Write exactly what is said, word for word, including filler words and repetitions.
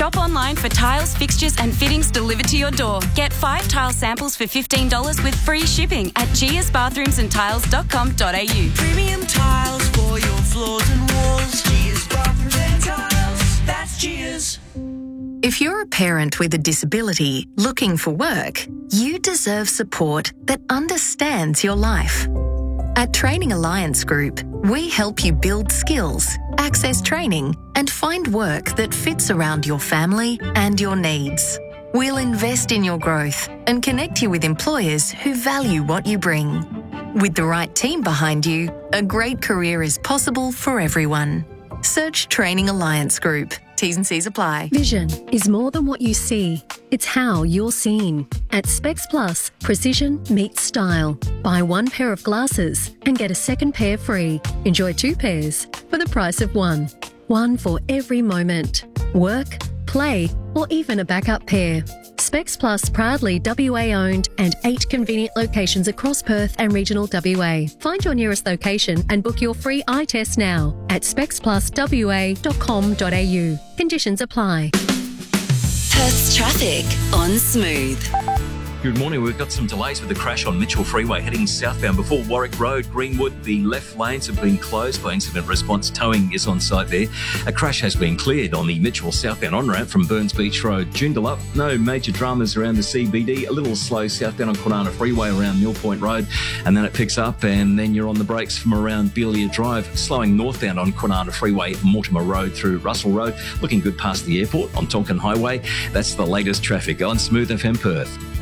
Shop online for tiles, fixtures and fittings delivered to your door. Get five tile samples for fifteen dollars with free shipping at gears bathrooms and tiles dot com dot a u. Premium tiles for your floors and walls. Gears Bathrooms and Tiles. That's Gears. If you're a parent with a disability looking for work, you deserve support that understands your life. At Training Alliance Group, we help you build skills, access training, and find work that fits around your family and your needs. We'll invest in your growth and connect you with employers who value what you bring. With the right team behind you, a great career is possible for everyone. Search Training Alliance Group. T's and C's apply. Vision is more than what you see. It's how you're seen. At Specs Plus, precision meets style. Buy one pair of glasses and get a second pair free. Enjoy two pairs for the price of one. One for every moment. Work, play, or even a backup pair. Specs Plus proudly W A owned and eight convenient locations across Perth and regional W A. Find your nearest location and book your free eye test now at specs plus w a dot com dot a u. Conditions apply. Perth's traffic on Smooth. Good morning. We've got some delays with the crash on Mitchell Freeway heading southbound before Warwick Road, Greenwood. The left lanes have been closed by incident response. Towing is on site there. A crash has been cleared on the Mitchell southbound on-ramp from Burns Beach Road. Joondalup, no major dramas around the C B D. A little slow southbound on Kwinana Freeway around Mill Point Road. And then it picks up and then you're on the brakes from around Belia Drive. Slowing northbound on Kwinana Freeway, Mortimer Road through Russell Road. Looking good past the airport on Tonkin Highway. That's the latest traffic on Smooth F M Perth.